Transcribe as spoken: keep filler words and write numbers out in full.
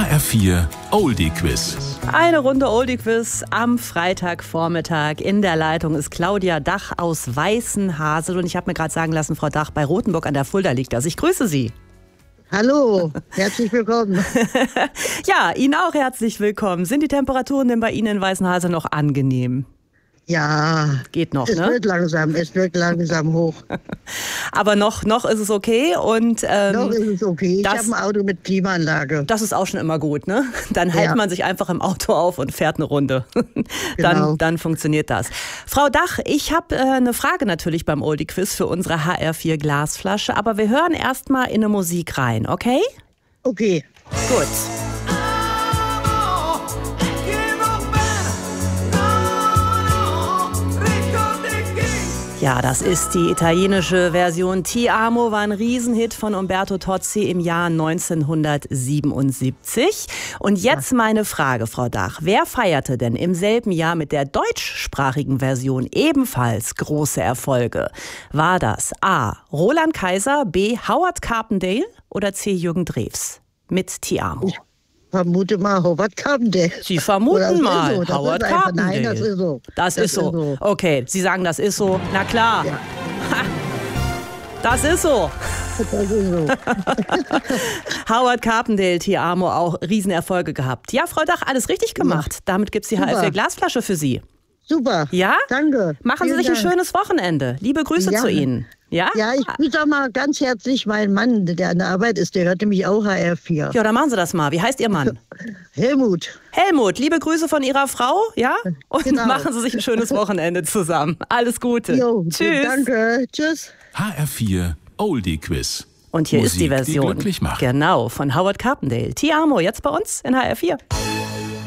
H R vier Oldie Quiz. Eine Runde Oldie Quiz am Freitagvormittag. In der Leitung ist Claudia Dach aus Weißenhasel. Und ich habe mir gerade sagen lassen, Frau Dach, bei Rothenburg an der Fulda liegt das. Ich grüße Sie. Hallo, herzlich willkommen. Ja, Ihnen auch herzlich willkommen. Sind die Temperaturen denn bei Ihnen in Weißenhasel noch angenehm? Ja, geht noch, es ne? wird langsam, es wird langsam hoch. Aber noch, noch ist es okay und ähm, noch ist es okay. Ich das, habe ein Auto mit Klimaanlage. Das ist auch schon immer gut, ne? Dann hält ja. man sich einfach im Auto auf und fährt eine Runde. dann, Genau. dann funktioniert das. Frau Dach, ich habe äh, eine Frage natürlich beim Oldie Quiz für unsere H R vier Glasflasche, aber wir hören erst mal in eine Musik rein, okay? Okay. Gut. Ja, das ist die italienische Version. Ti amo war ein Riesenhit von Umberto Tozzi im Jahr neunzehnhundertsiebenundsiebzig. Und jetzt meine Frage, Frau Dach. Wer feierte denn im selben Jahr mit der deutschsprachigen Version ebenfalls große Erfolge? War das A. Roland Kaiser, B. Howard Carpendale oder C. Jürgen Drews mit Ti amo? Ich vermute mal Howard Carpendale. Sie vermuten mal so. Howard Carpendale. Nein, das ist so. Das, das ist, so. ist so. Okay, Sie sagen, das ist so. Na klar. Ja. Ha. Das ist so. Das ist so. Howard Carpendale, Ti amo, auch Riesenerfolge gehabt. Ja, Frau Dach, alles richtig gemacht. Ja. Damit gibt es die H R vier Glasflasche für Sie. Super. Ja? Danke. Machen Vielen Sie sich Dank. ein schönes Wochenende. Liebe Grüße ja. zu Ihnen. Ja? Ja, ich grüße auch mal ganz herzlich meinen Mann, der an der Arbeit ist. Der hört nämlich auch H R vier. Ja, dann machen Sie das mal. Wie heißt Ihr Mann? Helmut. Helmut, liebe Grüße von Ihrer Frau, ja? Und genau. machen Sie sich ein schönes Wochenende zusammen. Alles Gute. Jo, Tschüss. Danke. Tschüss. H R vier Oldie Quiz. Und hier Musik, ist die Version. Die glücklich macht. Genau, von Howard Carpendale. Ti amo, jetzt bei uns in H R vier.